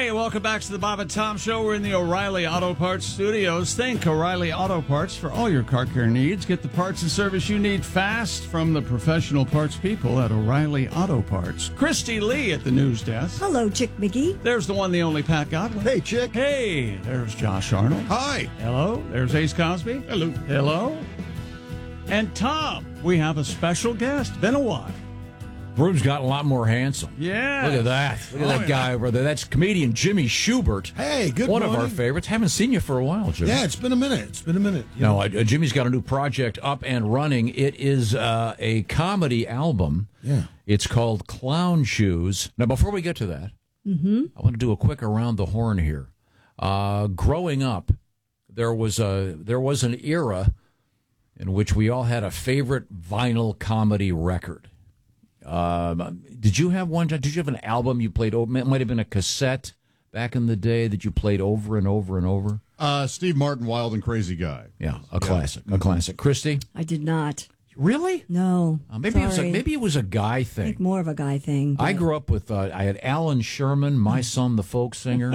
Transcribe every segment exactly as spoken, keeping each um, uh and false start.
Hey, welcome back to the Bob and Tom Show. We're in the O'Reilly Auto Parts studios. Think O'Reilly Auto Parts for all your car care needs. Get the parts and service you need fast from the professional parts people at O'Reilly Auto Parts. Christy Lee at the news desk. Hello, Chick McGee. There's the one, the only Pat Godwin. Hey, Chick. Hey, there's Josh Arnold. Hi. Hello, there's Ace Cosby. Hello. Hello. And Tom, we have a special guest. Been a while. Broom's gotten a lot more handsome. Yeah. Look at that. Look at Oh, that yeah. guy over there. That's comedian Jimmy Schubert. Hey, good One morning. of our favorites. Haven't seen you for a while, Jimmy. Yeah, it's been a minute. It's been a minute. You No, know? uh, Jimmy's got a new project up and running. It is uh, a comedy album. Yeah. It's called Clown Shoes. Now, before we get to that, Mm-hmm. I want to do a quick around the horn here. Uh, growing up, there was a there was an era in which we all had a favorite vinyl comedy record. Um, did you have one? Did you have an album you played over? It might have been a cassette back in the day that you played over and over and over. Uh, Steve Martin, Wild and Crazy Guy. Yeah, a classic, a classic. Christy, I did not. really? No. Uh, maybe it was a, Sorry. maybe it was a guy I thing. think more of a guy thing. I but- grew up with. Uh, I had Alan Sherman, My Son, the Folk Singer.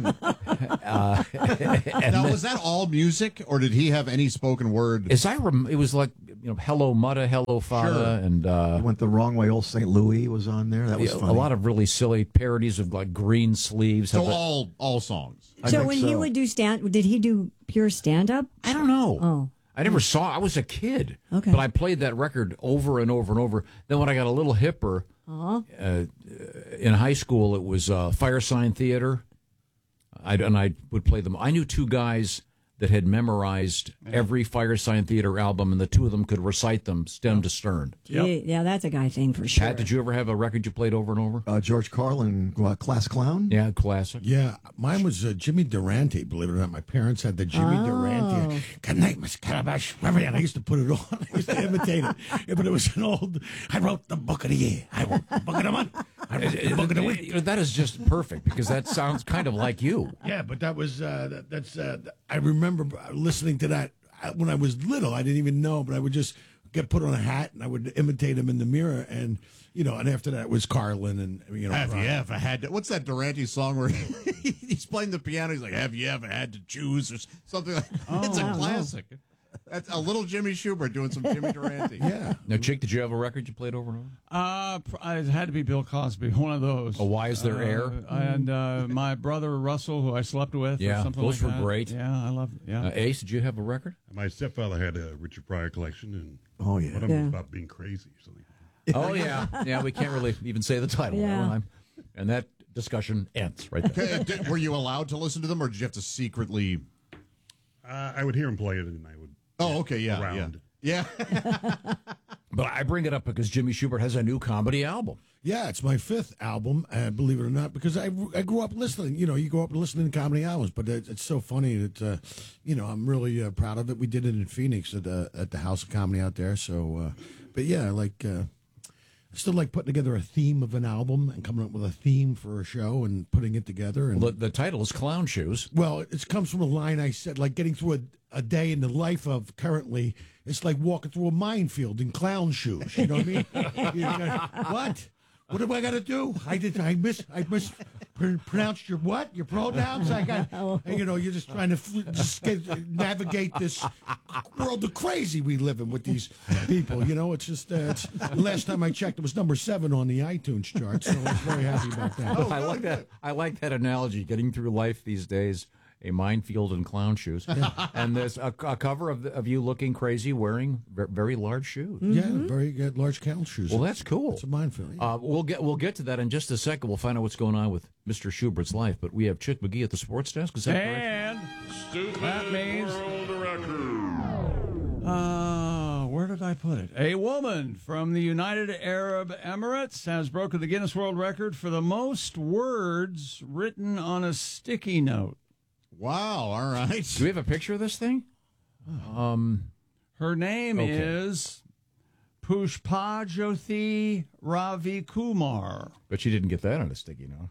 uh, and Now, then- was that all music, or did he have any spoken word? as I rem- it was like you know, Hello Mutta, Hello Fada, Sure. and uh, Went the wrong way. Old Saint Louis was on there. That was a funny. lot of really silly parodies of like Green Sleeves. So Have a- all all songs. I So think when he so. would do stand, did he do pure stand up? I don't know. Oh. I never saw. I was a kid, Okay. but I played that record over and over and over. Then when I got a little hipper, Uh-huh. uh, in high school, it was uh, Fire Sign Theater. I and I would play them. I knew two guys that had memorized every Fire Sign Theater album, and the two of them could recite them stem to stern. Gee, yeah, that's a guy thing for sure. Pat, did you ever have a record you played over and over? uh, George Carlin, uh, Class Clown. Yeah, classic. Yeah, mine was uh, Jimmy Durante, believe it or not. My parents had the Jimmy Oh. Durante. Good night, Miss Calabash. And I used to put it on. I used to imitate it. Yeah, but it was an old, I wrote the book of the year. I wrote the book of the month. I wrote the book of the week. You know, that is just perfect because that sounds kind of like you. Yeah, but that was, uh, that, that's, uh, I remember listening to that uh, when I was little. I didn't even know, but I would just get put on a hat and I would imitate him in the mirror. And, you know, and after that it was Carlin and, you know. Have you Ron. ever had to, what's that Durante song where he, he's playing the piano? He's like, "Have you ever had to choose?" or something like It's I a don't classic. That's a little Jimmy Schubert doing some Jimmy Durante. Yeah. Now, Chick, did you have a record you played over and over? Uh, pr- it had to be Bill Cosby, one of those. Oh, Why Is There Uh, Air? And uh, my brother Russell, who I slept with. Yeah, or something those like were that. great. Yeah, I love. Yeah. Uh, Ace, did you have a record? My stepfather had a Richard Pryor collection, and Oh, yeah. one of them Yeah. was about being crazy or something. Oh, yeah. Yeah, we can't really even say the title. Yeah. I'm- And that discussion ends right there. Okay, did- Were you allowed to listen to them, or did you have to secretly? Uh, I would hear him play it, and I would. Oh, okay, yeah, Around. yeah, yeah. But I bring it up because Jimmy Schubert has a new comedy album. Yeah, it's my fifth album, uh, believe it or not, because I, I grew up listening. You know, you grow up listening to comedy albums, but it, it's so funny that, uh, you know, I'm really uh, proud of it. We did it in Phoenix at the, at the House of Comedy out there. So, uh, but yeah, like, uh, I still like putting together a theme of an album and coming up with a theme for a show and putting it together. And The, the title is Clown Shoes. well, it comes from a line I said, like getting through a, a day in the life of currently, it's like walking through a minefield in clown shoes. You know what I mean? You got- what? What do I got to do? I did. I miss. I mispronounced your what? Your pronouns. I got. And, you know, you're just trying to fl- just get, navigate this world of crazy we live in with these people. You know, it's just. Uh, it's, last time I checked, it was number seven on the iTunes chart, so I was very happy about that. I like that. I like that analogy. Getting through life these days, a minefield and clown shoes, and there's a, a cover of, the, of you looking crazy wearing ver- very large shoes. Yeah, very good, large clown shoes. Well, that's cool. It's a minefield. Yeah. Uh, we'll get we'll get to that in just a second. We'll find out what's going on with Mister Schubert's life. But we have Chick McGee at the sports desk. Is that correct? And that means. Uh, where did I put it? A woman from the United Arab Emirates has broken the Guinness World Record for the most words written on a sticky note. Wow. All right. Do we have a picture of this thing? Um, Her name Okay. is Pushpajyothi Ravi Kumar. but she didn't get that on a sticky note.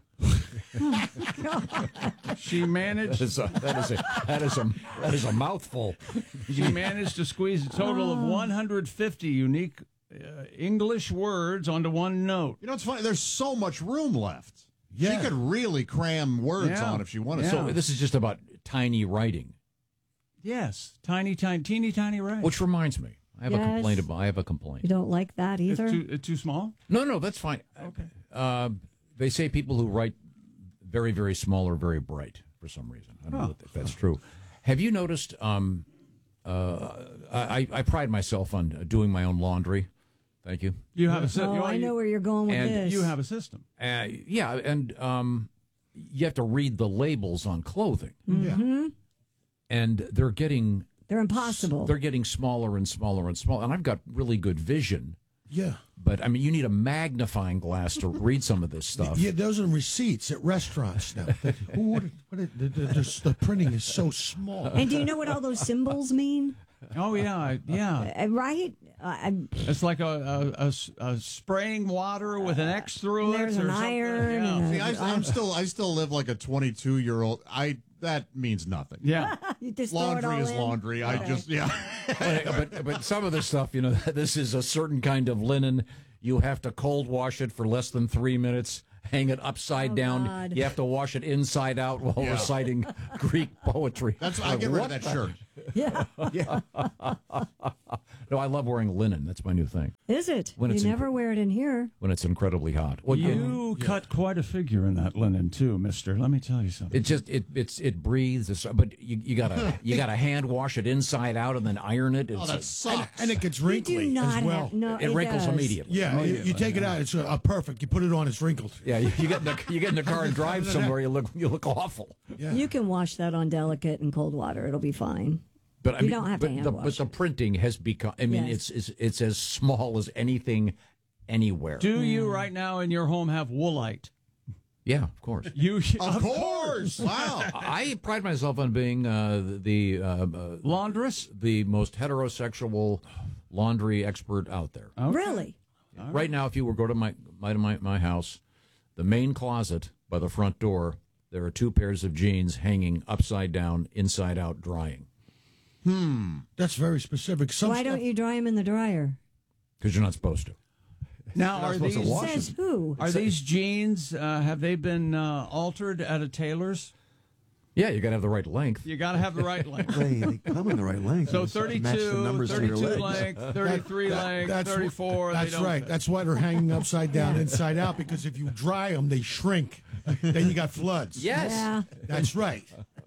She managed. That is a that is a that is a that is a mouthful. She managed to squeeze a total of one hundred fifty unique uh, English words onto one note. You know, it's funny. There's so much room left. Yeah. She could really cram words Yeah. on if she wanted. Yeah. So So this is just about tiny writing. Yes, tiny, tiny, teeny, tiny right. Which reminds me, I have a Yes. complaint about. I have a complaint. You don't like that it's either? too, it's too small. No, no, that's fine. Okay. Uh, they say people who write very, very small are very bright for some reason. I don't know if that's true. Have you noticed? Um, uh, I, I pride myself on doing my own laundry. Thank you. You have a sy- Oh, you, I know where you're going with And this. you have a system. Uh, yeah, and um, you have to read the labels on clothing, Mm-hmm. and they're getting They're impossible. they're getting smaller and smaller and smaller. And I've got really good vision, Yeah. but I mean, you need a magnifying glass to read some of this stuff. Yeah, those are receipts at restaurants now. That- who would, what it- the, the, the, the printing is so small. and do you know what all those symbols mean? Oh yeah, yeah. Uh, right? Uh, I- It's like a, a, a s- a spraying water with an X through it. There's or an something. iron Yeah. and See, I, I'm still, I still live like a twenty-two year old. I that means nothing. Yeah. you just throw it Laundry all is in? laundry. I Okay. just yeah. but, but but some of this stuff, you know, this is a certain kind of linen. You have to cold wash it for less than three minutes. Hang it upside Oh, down. God. You have to wash it inside out while Yeah. reciting Greek poetry. That's I Like, get rid what of that the- shirt. Yeah. No, I love wearing linen. That's my new thing. Is it? When you it's never inc- wear it in here. When it's incredibly hot. Well, You cut quite a figure in that linen too, Mister. Let me tell you something. It just it it's it breathes, it's- but you you gotta you gotta hand wash it inside out and then iron it. It's, Oh, that sucks. And it gets You wrinkly do not as well. have no. it wrinkles does. immediately. Yeah, you, you take it out. It's uh, perfect. You put it on. It's wrinkled. Yeah, you, you get in the you get in the car and drive somewhere. You look you look awful. Yeah. You can wash that on delicate and cold water. It'll be fine. But I You mean, don't have to but hand the, wash but the it. printing has become. I mean, Yes. it's, it's it's as small as anything anywhere. Do you right now in your home have Woolite? Yeah, of course. You Of course. Wow. I pride myself on being uh, the uh, uh, laundress. the most heterosexual laundry expert out there. Really? Right now, if you were to go to my, my my my house, the main closet by the front door, there are two pairs of jeans hanging upside down, inside out, drying. That's very specific. Some Why stuff- don't you dry them in the dryer? Because you're not supposed to. Now are supposed to these wash Says who? are these jeans? Uh, have they been uh, altered at a tailor's? Yeah, you got to have the right length. You got to have the right length. They, they come in the right length. So You just have to match the thirty-two, numbers on your thirty-two legs. length, thirty-three That- length, that's wh- thirty-four. they That's don't right. fit. That's why they're hanging upside down, inside out. Because if you dry them, they shrink. Then you got floods. Yes. Yeah. That's right.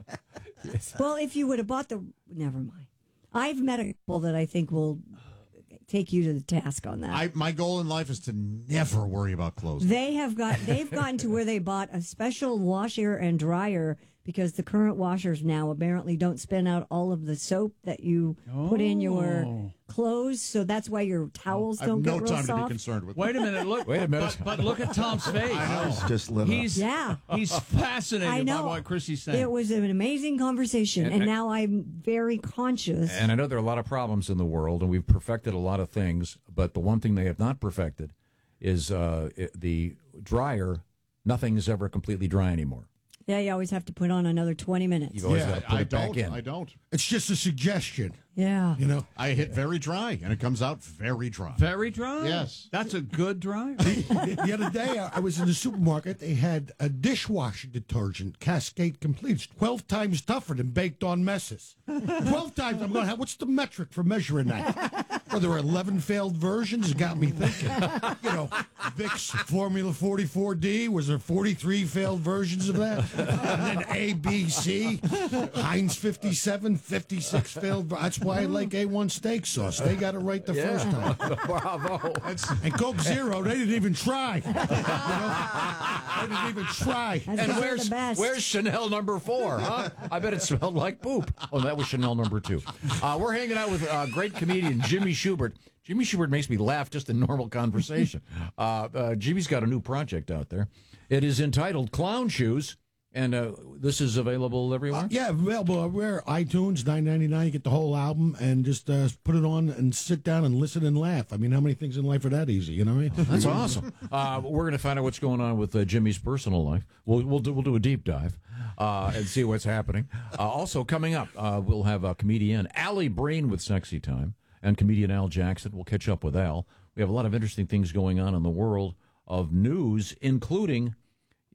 Well, if you would have bought the, never mind. I've met a couple that I think will take you to the task on that. I, my goal in life is to never worry about clothes. They have got. They've gotten to where they bought a special washer and dryer because the current washers now apparently don't spin out all of the soap that you put in your Oh. clothes. So that's why your towels I have don't no get real time to be soft. concerned with. Wait a minute. Look. Wait a minute. But, but look at Tom's face. It's just lit up. He's Yeah. He's fascinated I know. by what Chrissy's saying. It was an amazing conversation, and, And I- now I'm very conscious. And I know there are a lot of problems in the world, and we've perfected a lot of things, but the one thing they have not perfected is uh, it, the dryer. Nothing is ever completely dry anymore. Yeah, you always have to put on another twenty minutes. You've always Yeah, got to put I it back don't. in. I don't. It's just a suggestion. Yeah. You know. I hit very dry, and it comes out very dry. Very dry? Yes. That's a good dry? the, the other day, I I was in the supermarket. They had a dishwasher detergent, Cascade Complete. It's twelve times tougher than baked on messes. twelve times. I'm going, what's the metric for measuring that? Well, there were eleven failed versions. It got me thinking. You know, Vicks Formula forty-four D, was there forty-three failed versions of that? And then A, B, C, Heinz fifty-seven, fifty-six failed. That's why I like A one steak sauce. They got it right the first time. Bravo. And Coke Zero, they didn't even try. You know? They didn't even try. That's And because they're where's the best. where's Chanel number four? Huh? I bet it smelled like poop. Oh, that was Chanel number two. Uh, we're hanging out with uh, great comedian Jimmy Schubert. Jimmy Schubert makes me laugh just in normal conversation. Uh, uh, Jimmy's got a new project out there. It is entitled Clown Shoes, and uh, this is available everywhere. Uh, yeah, available everywhere. iTunes, nine ninety-nine. You get the whole album and just uh, put it on and sit down and listen and laugh. I mean, how many things in life are that easy? You know what I mean? That's awesome. Uh, we're going to find out what's going on with uh, Jimmy's personal life. We'll we'll do, we'll do a deep dive uh, and see what's happening. Uh, also coming up, uh, we'll have a comedian Allie Breen with Sexy Time and comedian Al Jackson. We'll catch up with Al. We have a lot of interesting things going on in the world of news, including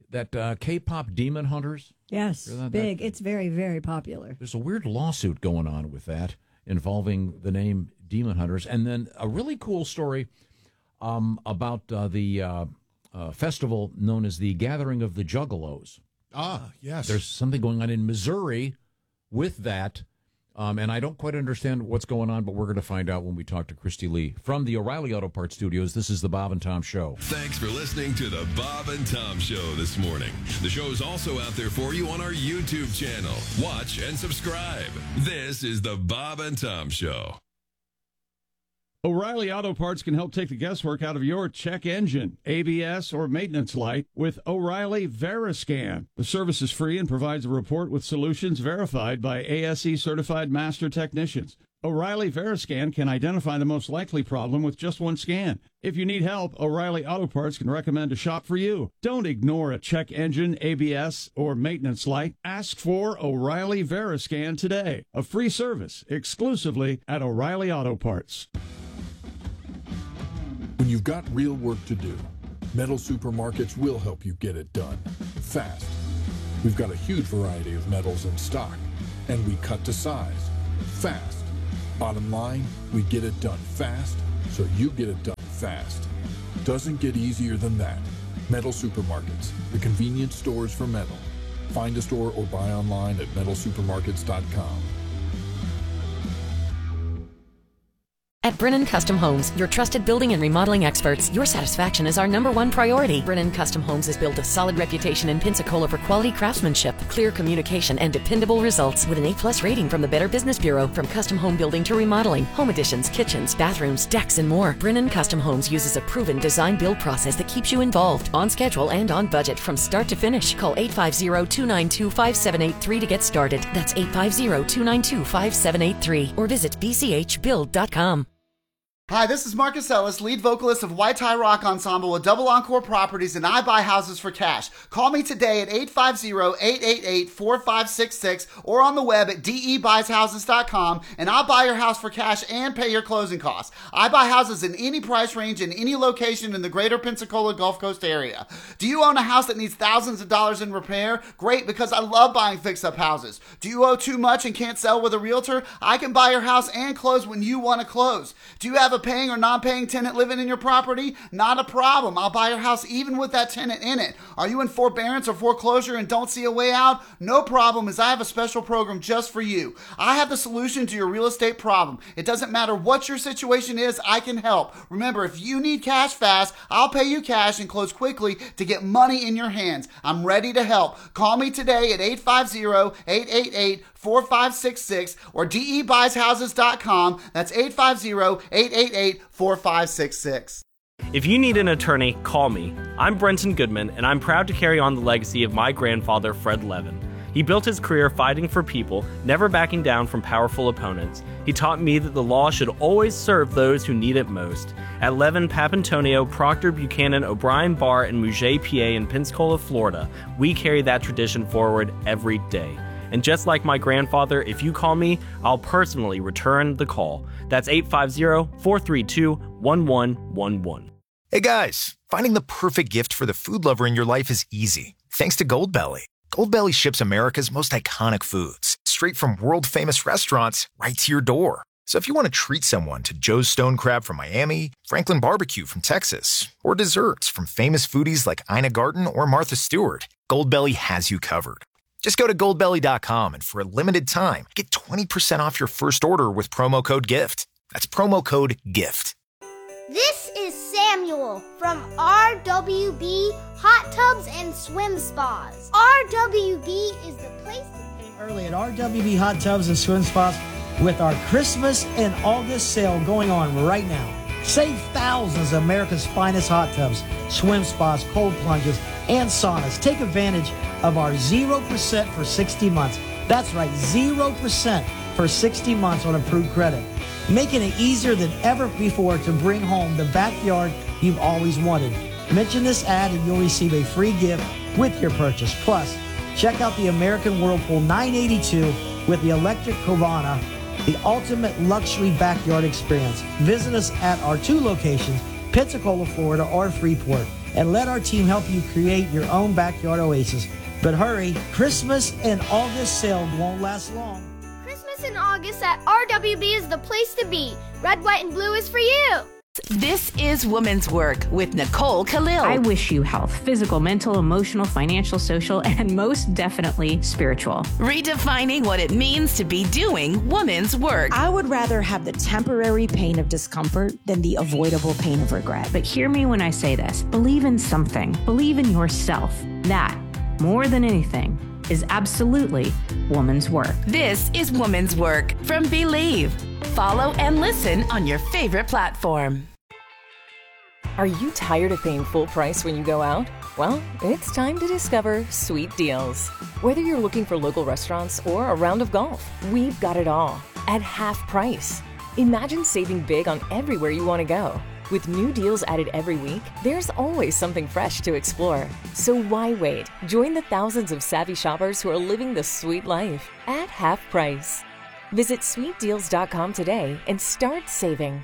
that uh, K-pop Demon Hunters. Yes, That- big. that- It's very, very popular. There's a weird lawsuit going on with that involving the name Demon Hunters. And then a really cool story um, about uh, the uh, uh, festival known as the Gathering of the Juggalos. Ah, yes. There's something going on in Missouri with that. Um, and I don't quite understand what's going on, but we're going to find out when we talk to Christy Lee. From the O'Reilly Auto Parts Studios, this is the Bob and Tom Show. Thanks for listening to the Bob and Tom Show this morning. The show's also out there for you on our YouTube channel. Watch and subscribe. This is the Bob and Tom Show. O'Reilly Auto Parts can help take the guesswork out of your check engine, A B S, or maintenance light with O'Reilly Veriscan. The service is free and provides a report with solutions verified by A S E certified master technicians. O'Reilly Veriscan can identify the most likely problem with just one scan. If you need help, O'Reilly Auto Parts can recommend a shop for you. Don't ignore a check engine, A B S, or maintenance light. Ask for O'Reilly Veriscan today. A free service exclusively at O'Reilly Auto Parts. When you've got real work to do, Metal Supermarkets will help you get it done fast. We've got a huge variety of metals in stock, and we cut to size fast. Bottom line, we get it done fast, so you get it done fast. Doesn't get easier than that. Metal Supermarkets, the convenience stores for metal. Find a store or buy online at metal supermarkets dot com. At Brennan Custom Homes, your trusted building and remodeling experts, your satisfaction is our number one priority. Brennan Custom Homes has built a solid reputation in Pensacola for quality craftsmanship, clear communication, and dependable results with an A plus rating from the Better Business Bureau. From custom home building to remodeling, home additions, kitchens, bathrooms, decks, and more, Brennan Custom Homes uses a proven design build process that keeps you involved, on schedule and on budget from start to finish. Call eight five zero, two nine two, five seven eight three to get started. That's eight five zero, two nine two, five seven eight three or visit b c h build dot com. Hi, this is Marcus Ellis, lead vocalist of White Tie Rock Ensemble with Double Encore Properties, and I buy houses for cash. Call me today at eight five zero, eight eight eight, four five six six or on the web at d e buys houses dot com, and I'll buy your house for cash and pay your closing costs. I buy houses in any price range in any location in the greater Pensacola Gulf Coast area. Do you own a house that needs thousands of dollars in repair? Great, because I love buying fix-up houses. Do you owe too much and can't sell with a realtor? I can buy your house and close when you want to close. Do you have a paying or non-paying tenant living in your property? Not a problem. I'll buy your house even with that tenant in it. Are you in forbearance or foreclosure and don't see a way out? No problem, as I have a special program just for you. I have the solution to your real estate problem. It doesn't matter what your situation is, I can help. Remember, if you need cash fast, I'll pay you cash and close quickly to get money in your hands. I'm ready to help. Call me today at eight five zero, eight eight eight, four five six six or d e buys houses dot com. That's eight five zero, eight eight eight, four five six six. If you need an attorney, call me. I'm Brenton Goodman, and I'm proud to carry on the legacy of my grandfather, Fred Levin. He built his career fighting for people, never backing down from powerful opponents. He taught me that the law should always serve those who need it most. At Levin, Papantonio, Proctor, Buchanan, O'Brien, Barr, and Mouget P A in Pensacola, Florida, we carry that tradition forward every day. And just like my grandfather, if you call me, I'll personally return the call. That's eight five zero, four three two, one one one one. Hey guys, finding the perfect gift for the food lover in your life is easy. Thanks to Goldbelly. Goldbelly ships America's most iconic foods straight from world-famous restaurants right to your door. So if you want to treat someone to Joe's Stone Crab from Miami, Franklin Barbecue from Texas, or desserts from famous foodies like Ina Garten or Martha Stewart, Goldbelly has you covered. Just go to goldbelly dot com and for a limited time, get twenty percent off your first order with promo code GIFT. That's promo code GIFT. This is Samuel from R W B Hot Tubs and Swim Spas. R W B is the place to be. Early at R W B Hot Tubs and Swim Spas with our Christmas and August sale going on right now. Save thousands of America's finest hot tubs, swim spas, cold plunges, and saunas. Take advantage of our zero percent for sixty months. That's right, zero percent for sixty months on approved credit. Making it easier than ever before to bring home the backyard you've always wanted. Mention this ad and you'll receive a free gift with your purchase. Plus, check out the American Whirlpool nine eighty-two with the electric Cavana, the ultimate luxury backyard experience. Visit us at our two locations, Pensacola, Florida, or Freeport. and let our team help you create your own backyard oasis. But hurry, Christmas and August sale won't last long. Christmas in August at R W B is the place to be. Red, white, and blue is for you. This is Women's Work with Nicole Khalil. I wish you health, physical, mental, emotional, financial, social, and most definitely spiritual. Redefining what it means to be doing women's work. I would rather have the temporary pain of discomfort than the avoidable pain of regret. But hear me when I say this. Believe in something. Believe in yourself. That, more than anything, is absolutely woman's work. This is Woman's Work from Believe. Follow and listen on your favorite platform. Are you tired of paying full price when you go out? Well, it's time to discover Sweet Deals. Whether you're looking for local restaurants or a round of golf, we've got it all at half price. Imagine saving big on everywhere you want to go. With new deals added every week, there's always something fresh to explore. So why wait? Join the thousands of savvy shoppers who are living the sweet life at half price. Visit sweet deals dot com today and start saving.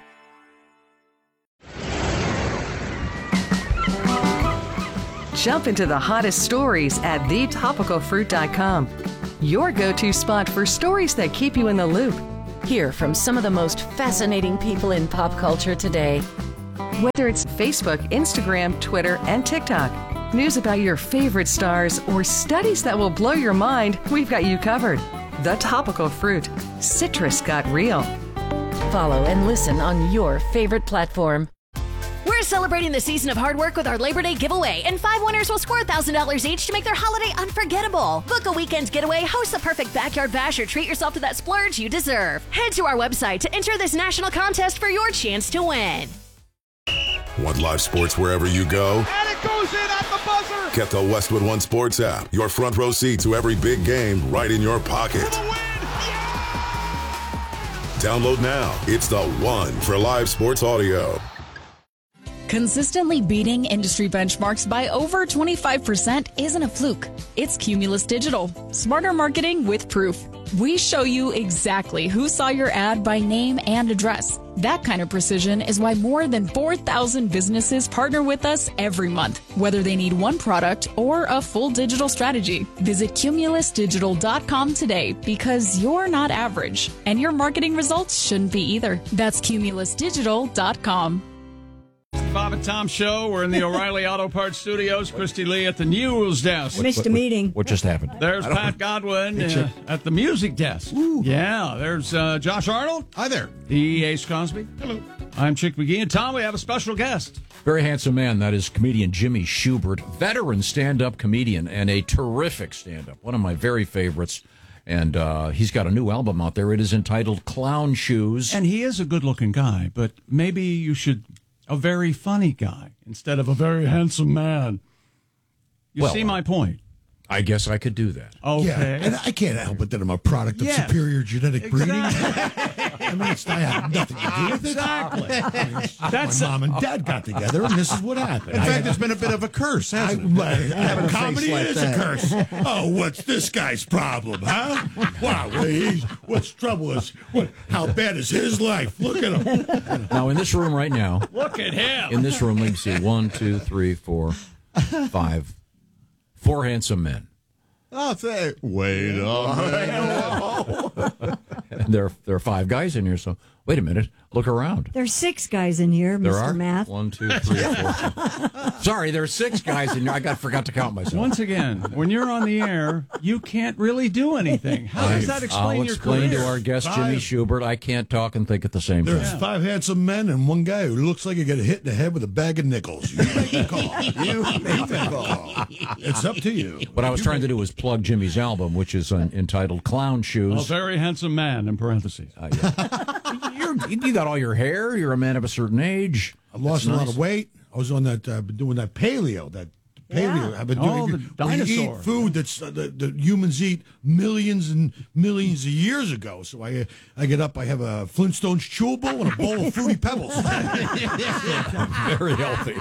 Jump into the hottest stories at the topical fruit dot com. Your go-to spot for stories that keep you in the loop. Hear from some of the most fascinating people in pop culture today. Whether it's Facebook, Instagram, Twitter, and TikTok, news about your favorite stars, or studies that will blow your mind, we've got you covered. The Topical Fruit. Citrus got real. Follow and listen on your favorite platform. We're celebrating the season of hard work with our Labor Day giveaway, and five winners will score one thousand dollars each to make their holiday unforgettable. Book a weekend getaway, host the perfect backyard bash, or treat yourself to that splurge you deserve. Head to our website to enter this national contest for your chance to win. Want live sports wherever you go? And it goes in at the buzzer! Get the Westwood One Sports app. Your front row seat to every big game right in your pocket. Download now. It's the one for live sports audio. Consistently beating industry benchmarks by over twenty-five percent isn't a fluke. It's Cumulus Digital. Smarter marketing with proof. We show you exactly who saw your ad by name and address. That kind of precision is why more than four thousand businesses partner with us every month, whether they need one product or a full digital strategy. Visit cumulus digital dot com today because you're not average, and your marketing results shouldn't be either. That's cumulus digital dot com. Bob and Tom Show. We're in the O'Reilly Auto Parts Studios. Christy Lee at the news desk. I missed a meeting. What just happened? There's Pat Godwin uh, at the music desk. Ooh. Yeah, there's uh, Josh Arnold. Hi there. The Ace Cosby. Hello. I'm Chick McGee. And Tom, we have a special guest. Very handsome man. That is comedian Jimmy Schubert, veteran stand-up comedian and a terrific stand-up. One of my very favorites. And uh, he's got a new album out there. It is entitled Clown Shoes. And he is a good-looking guy, but maybe you should... a very funny guy instead of a very handsome man. You well, see my point? I guess I could do that. Okay. Yeah, and I can't help it that I'm a product of Yeah. superior genetic breeding. Exactly. I mean, it's, I have nothing to do with it. Exactly. I mean, it's- That's my mom and dad got together, and this is what happened. In I fact, had- there's been a bit of a curse, hasn't I, it? I, comedy is a curse. Oh, what's this guy's problem, huh? Wow, well, he's, what's trouble is, what, how bad is his life? Look at him. Now, in this room right now, Look at him. in this room, let me see, one, two, three, four, five, four handsome men. I'll say, wait a minute. And there, there are five guys in here, so wait a minute. Look around. There's six guys in here, There Mister are Math. one, two, three, four. Sorry, there are six guys in here. I got forgot to count myself. Once again, when you're on the air, you can't really do anything. How does that explain I'll your explain career? to our guest Jimmy Five. Schubert. I can't talk and think at the same There's time. five handsome men and one guy who looks like he got hit in the head with a bag of nickels. You make the call. You make the call. It's up to you. What I was trying to do was plug Jimmy's album, which is uh, entitled Clown A Shoes. very handsome man, in parentheses. Uh, yeah. You're, you got all your hair. You're a man of a certain age. I've lost That's a lot nice. of weight. I was on that. Uh, I've been doing that paleo. That paleo. I've been Oh, doing the where you dinosaur. eat food that's uh, that, that humans eat millions and millions of years ago. So I, uh, I get up. I have a Flintstones chewable and a bowl of fruity pebbles. Very healthy.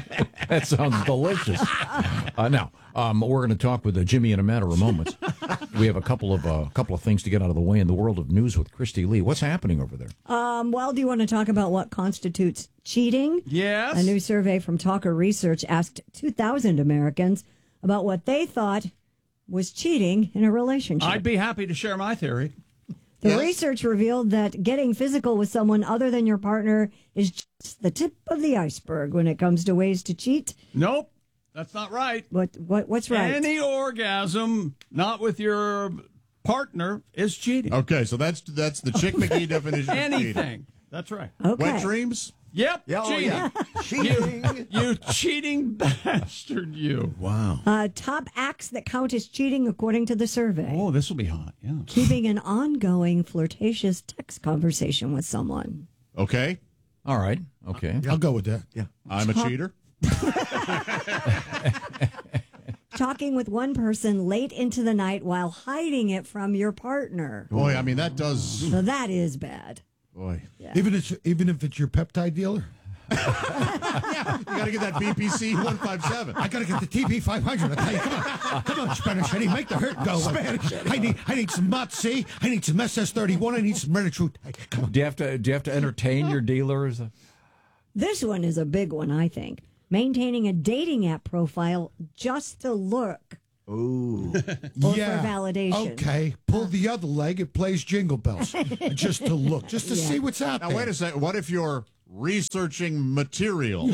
That sounds delicious. Uh, now, um, we're going to talk with uh, Jimmy in a matter of moments. we have a couple of uh, couple of things to get out of the way in the world of news with Christy Lee. What's happening over there? Um, well, do you want to talk about what constitutes cheating? Yes. A new survey from Talker Research asked two thousand Americans about what they thought was cheating in a relationship. I'd be happy to share my theory. The Yes. research revealed that getting physical with someone other than your partner is just the tip of the iceberg when it comes to ways to cheat. Nope, that's not right. What what what's right? Any orgasm not with your partner is cheating. Okay, so that's that's the Chick McGee definition of cheating. Anything. That's right. Okay. Wet dreams? Yep. Yeah, oh, cheating. yeah. You, you cheating bastard, you. Wow. Uh, top acts that count as cheating according to the survey. Oh, this will be hot. Yeah. Keeping an ongoing flirtatious text conversation with someone. Okay. All right. Okay. I'll go with that. Yeah. I'm a Talk- cheater. Talking with one person late into the night while hiding it from your partner. Boy, I mean, that does. So that is bad. Boy. Even if it's, even if it's your peptide dealer. Yeah, you got to get that B P C one fifty-seven. I got to get the T B five hundred. I tell you, come on, come on, Spanish Eddie, make the hurt go. Spanish Eddie. I need, I need some Mott C. I need some S S thirty-one. I need some Red Truth. Hey, come on. Do you have to do you have to entertain your dealers? This one is a big one, I think. Maintaining a dating app profile just to look. Ooh. Or yeah. for validation. Okay. Pull the other leg. It plays Jingle Bells. Just to look, just to Yeah. see what's out Now, there. wait a second. What if you're researching material?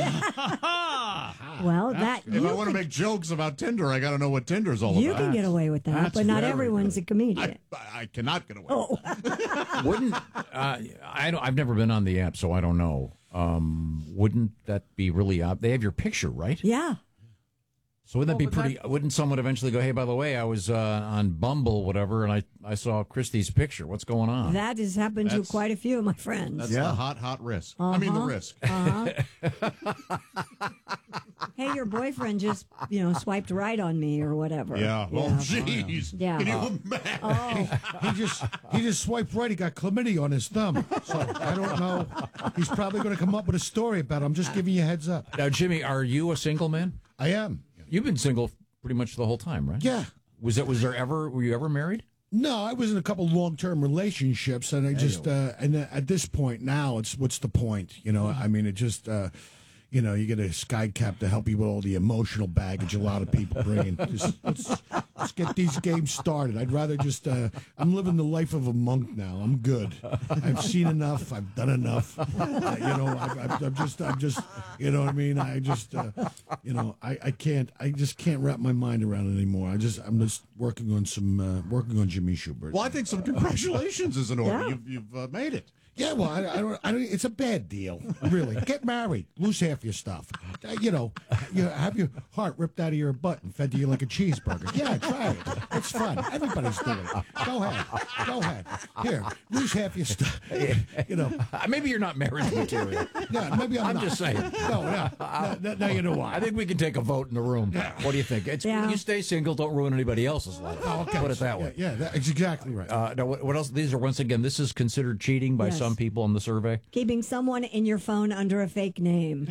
Well, that If you I want to could- make jokes about Tinder, I got to know what Tinder's all You about. can get away with that, That's but not very everyone's a comedian. I, I cannot get away. Oh. Wouldn't uh, I? Don't, I've never been on the app, so I don't know. Um, wouldn't that be really odd? They have your picture, right? Yeah. So wouldn't that Well, be but pretty? that- Wouldn't someone eventually go, "Hey, by the way, I was uh, on Bumble, whatever, and I, I saw Christy's picture. What's going on?" That has happened to That's- quite a few of my friends. That's the hot, hot risk. I mean, the Uh-huh. risk. Uh-huh. Hey, your boyfriend just, you know, swiped right on me or whatever. Yeah. Oh, jeez. Yeah. Can you Uh, imagine? Oh. He just he just swiped right. He got chlamydia on his thumb. So I don't know. He's probably going to come up with a story about it. I'm just giving you a heads up. Now, Jimmy, are you a single man? I am. You've been single pretty much the whole time, right? Yeah. Was that? Was there ever? Were you ever married? No, I was in a couple long term relationships, and I just uh, and uh, at this point now, it's what's the point? You know, I mean, it just. Uh, You know, you get a sky cap to help you with all the emotional baggage a lot of people bring. Just let's, let's get these games started. I'd rather just. Uh, I'm living the life of a monk now. I'm good. I've seen enough. I've done enough. Uh, you know, I, I, I'm just. I'm just. You know what I mean? I just. Uh, you know, I, I can't. I just can't wrap my mind around it anymore. I just. I'm just working on some. Uh, working on Jimmy Schubert. Well, I think some congratulations is in order. Yeah. You've, you've uh, made it. Yeah, well, I, I don't. I don't. It's a bad deal, really. Get married, lose half your stuff. Uh, you know, you have your heart ripped out of your butt and fed to you like a cheeseburger. Yeah, try it. It's fun. Everybody's doing it. Go ahead. Go ahead. Here, lose half your stuff. You know, Maybe you're not marriage material. yeah, maybe I'm, I'm not. just saying. No, no, no, no, no, you know why? I think we can take a vote in the room. What do you think? It's, Yeah. You stay single, don't ruin anybody else's life. Oh, okay. Put it that way. Yeah, yeah, that's exactly right. Uh, now, what, what else? These are once again. This is considered cheating by Yes. some people in the survey. Keeping someone in your phone under a fake name.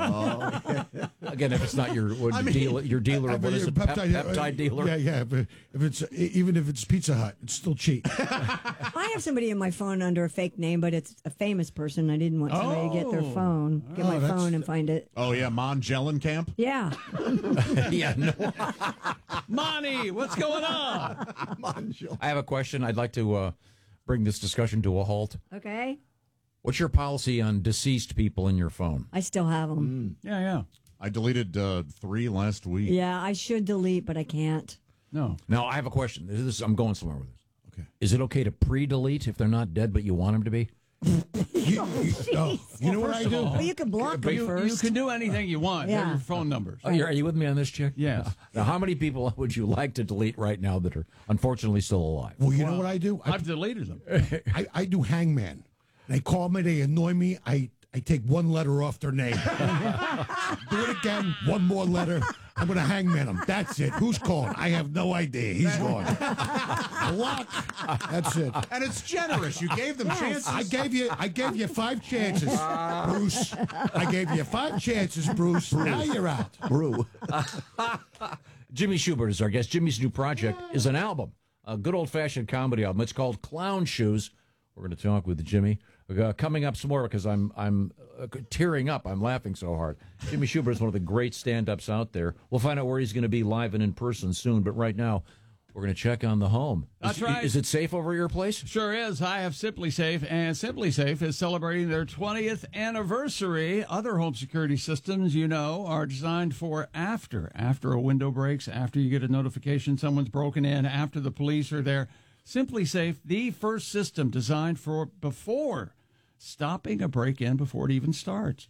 Again, if it's not your what, dealer, your dealer I of what mean, is it? peptide, Pep, peptide dealer. Yeah, yeah. But if it's even if it's Pizza Hut, it's still cheap. I have somebody in my phone under a fake name, but it's a famous person. I didn't want somebody to get their Oh. phone, get Oh, my that's- phone and find it. Oh, yeah, Mon Jellenkamp. Yeah. yeah. No. Monty, what's going on? I have a question. I'd like to uh, bring this discussion to a halt. Okay. What's your policy on deceased people in your phone? I still have them. Yeah, yeah. I deleted uh, three last week. Yeah, I should delete, but I can't. No. Now, I have a question. This is, I'm going somewhere with this. Okay. Is it okay to pre-delete if they're not dead, but you want them to be? You, you, oh, you know what I do? Well, you can block them You, first. you can do anything you want. They're Yeah. your phone numbers. Oh, you're, are you with me on this, chick? Yes. Now, how many people would you like to delete right now that are unfortunately still alive? Well, you know what I do? I, I've deleted them. I, I do hangman. They call me, they annoy me. I, I take one letter off their name. Do it again, one more letter. I'm going to hangman them. That's it. Who's calling? I have no idea. He's gone. Block. That's it. And it's generous. You gave them Yes. chances. I gave you I gave you five chances, Bruce. I gave you five chances, Bruce. Now you're out. Brew. Jimmy Schubert is our guest. Jimmy's new project is an album. a good old-fashioned comedy album. It's called Clown Shoes. We're going to talk with Jimmy. Uh, coming up some more because I'm I'm uh, tearing up. I'm laughing so hard. Jimmy Shubert is one of the great stand-ups out there. We'll find out where he's going to be live and in person soon. But right now, we're going to check on the home. That's is, right. Is it safe over your place? Sure is. I have Simply Safe, and Simply Safe is celebrating their twentieth anniversary. Other home security systems, you know, are designed for after. After a window breaks, after you get a notification someone's broken in, after the police are there. Simply Safe, the first system designed for before, stopping a break-in before it even starts.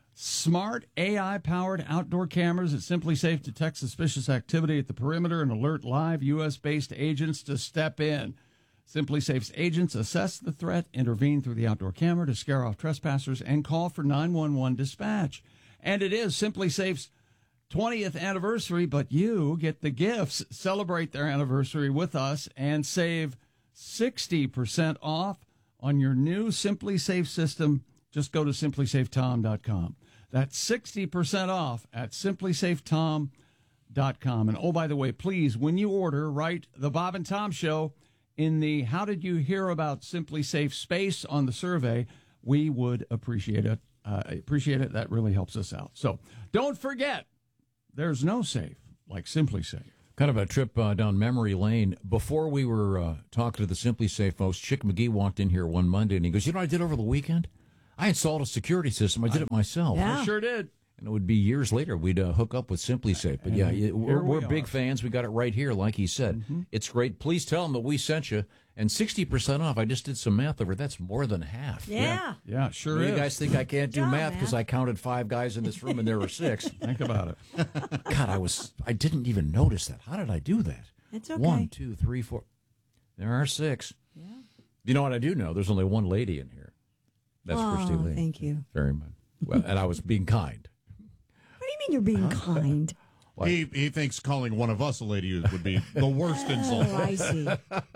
Smart A I-powered outdoor cameras at Simply Safe detect suspicious activity at the perimeter and alert live U S-based agents to step in. Simply Safe's agents assess the threat, intervene through the outdoor camera to scare off trespassers, and call for nine one one dispatch. And it is Simply Safe's twentieth anniversary, but you get the gifts. Celebrate their anniversary with us and save sixty percent off on your new Simply Safe system. Just go to simply safe tom dot com. That's sixty percent off at simply safe tom dot com. And oh, by the way, please, when you order, write the Bob and Tom Show in the How Did You Hear About Simply Safe space on the survey. We would appreciate it. Uh, appreciate it. That really helps us out. So don't forget, there's no safe like Simply Safe. Kind of a trip uh, down memory lane. Before we were uh, talking to the Simply Safe folks, Chick McGee walked in here one Monday, and he goes, you know what I did over the weekend? I installed a security system. I did it myself. Yeah. I sure did. And it would be years later we'd uh, hook up with Simply Safe. But, yeah, it, we're, we we're big fans. We got it right here, like he said. Mm-hmm. It's great. Please tell them that we sent you. And sixty percent off. I just did some math over. That's more than half. Yeah. Yeah, yeah sure you is. You guys think I can't do Good job, math because man. I counted five guys in this room and there were six. Think about it. God, I was, I didn't even notice that. How did I do that? It's okay. One, two, three, four. There are six. Yeah. You know what I do know? There's only one lady in here. That's oh, Christy Lee. Thank you. Very much. Well, and I was being kind. What do you mean you're being kind? What? He he thinks calling one of us a lady would be the worst insult. Oh, I see.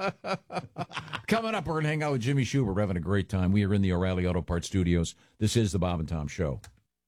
Coming up, we're going to hang out with Jimmy Shubert. We're having a great time. We are in the O'Reilly Auto Parts studios. This is the Bob and Tom Show.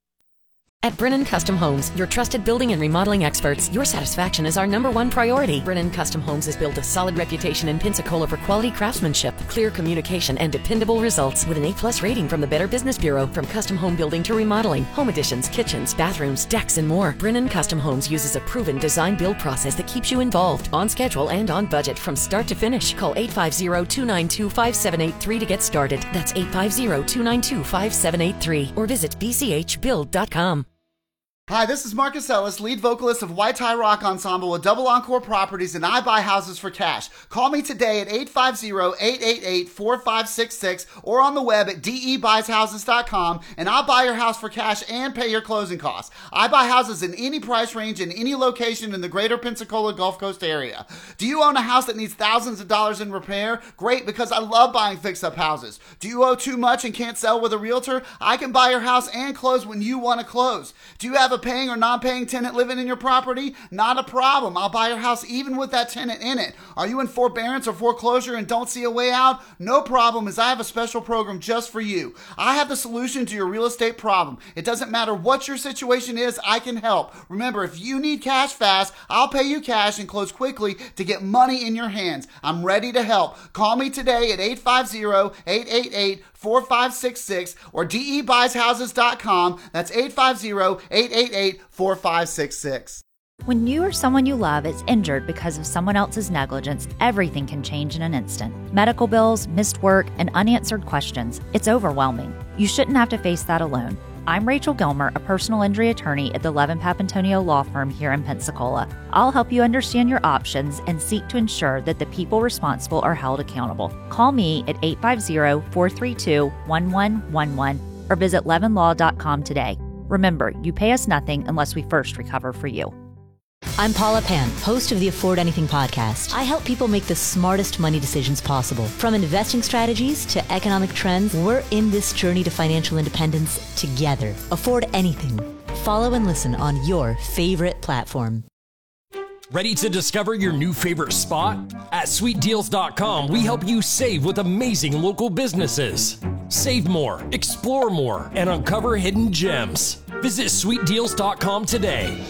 At Brennan Custom Homes, your trusted building and remodeling experts, your satisfaction is our number one priority. Brennan Custom Homes has built a solid reputation in Pensacola for quality craftsmanship, clear communication, and dependable results with an A-plus rating from the Better Business Bureau. From custom home building to remodeling, home additions, kitchens, bathrooms, decks, and more, Brennan Custom Homes uses a proven design-build process that keeps you involved, on schedule, and on budget from start to finish. Call eight five zero, two nine two, five seven eight three to get started. That's eight five zero, two nine two, five seven eight three. Or visit b c h build dot com. Hi, this is Marcus Ellis, lead vocalist of White Tie Rock Ensemble with Double Encore Properties, and I buy houses for cash. Call me today at eight five zero, eight eight eight, four five six six or on the web at d e buys houses dot com, and I'll buy your house for cash and pay your closing costs. I buy houses in any price range in any location in the greater Pensacola Gulf Coast area. Do you own a house that needs thousands of dollars in repair? Great, because I love buying fix-up houses. Do you owe too much and can't sell with a realtor? I can buy your house and close when you want to close. Do you have a paying or non-paying tenant living in your property? Not a problem. I'll buy your house even with that tenant in it. Are you in forbearance or foreclosure and don't see a way out? No problem, as I have a special program just for you. I have the solution to your real estate problem. It doesn't matter what your situation is, I can help. Remember, if you need cash fast, I'll pay you cash and close quickly to get money in your hands. I'm ready to help. Call me today at eight five zero, eight eight eight, four five six six or d e buys houses dot com. That's eight five zero, eight eight eight, four five six six. When you or someone you love is injured because of someone else's negligence, everything can change in an instant. Medical bills, missed work, and unanswered questions. It's overwhelming. You shouldn't have to face that alone. I'm Rachel Gilmer, a personal injury attorney at the Levin Papantonio Law Firm here in Pensacola. I'll help you understand your options and seek to ensure that the people responsible are held accountable. Call me at eight five zero, four three two, one one one one or visit levin law dot com today. Remember, you pay us nothing unless we first recover for you. I'm Paula Pan, host of the Afford Anything podcast. I help people make the smartest money decisions possible. From investing strategies to economic trends, we're in this journey to financial independence together. Afford Anything. Follow and listen on your favorite platform. Ready to discover your new favorite spot? At sweet deals dot com, we help you save with amazing local businesses. Save more, explore more, and uncover hidden gems. Visit sweet deals dot com today.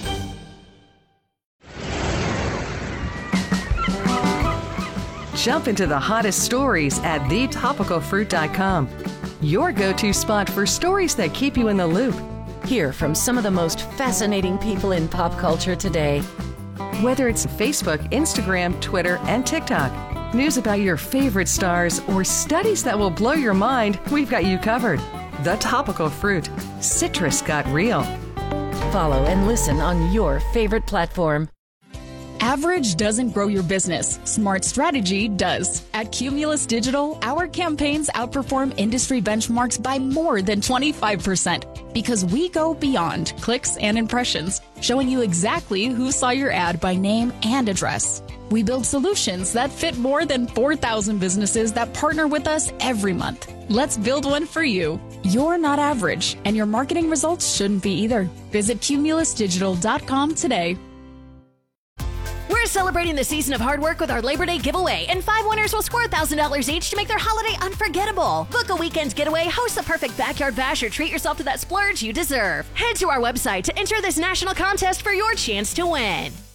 Jump into the hottest stories at the topical fruit dot com. Your go-to spot for stories that keep you in the loop. Hear from some of the most fascinating people in pop culture today. Whether it's Facebook, Instagram, Twitter, and TikTok, news about your favorite stars, or studies that will blow your mind, we've got you covered. The Topical Fruit. Citrus got real. Follow and listen on your favorite platform. Average doesn't grow your business. Smart strategy does. At Cumulus Digital, our campaigns outperform industry benchmarks by more than twenty-five percent because we go beyond clicks and impressions, showing you exactly who saw your ad by name and address. We build solutions that fit more than four thousand businesses that partner with us every month. Let's build one for you. You're not average, and your marketing results shouldn't be either. Visit cumulus digital dot com today. We're celebrating the season of hard work with our Labor Day giveaway, and five winners will score one thousand dollars each to make their holiday unforgettable. Book a weekend getaway, host the perfect backyard bash, or treat yourself to that splurge you deserve. Head to our website to enter this national contest for your chance to win.